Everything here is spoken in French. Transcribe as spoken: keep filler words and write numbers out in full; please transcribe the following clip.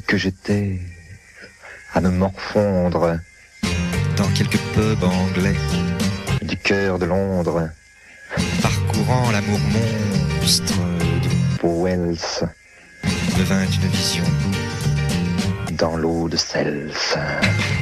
que j'étais à me morfondre dans quelques pubs anglais du cœur de Londres, parcourant l'amour monstre de Wells, devint une vision dans l'eau de Cels.